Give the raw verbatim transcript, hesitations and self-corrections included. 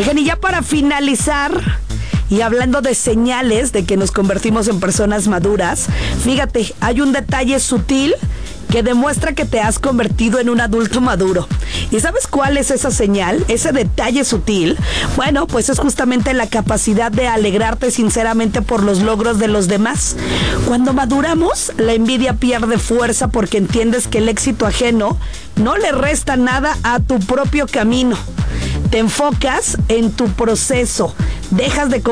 Oigan, y ya para finalizar, y hablando de señales de que nos convertimos en personas maduras, fíjate, hay un detalle sutil que demuestra que te has convertido en un adulto maduro. ¿Y sabes cuál es esa señal? Ese detalle sutil. Bueno, pues es justamente la capacidad de alegrarte sinceramente por los logros de los demás. Cuando maduramos, la envidia pierde fuerza porque entiendes que el éxito ajeno no le resta nada a tu propio camino. Te enfocas en tu proceso. Dejas de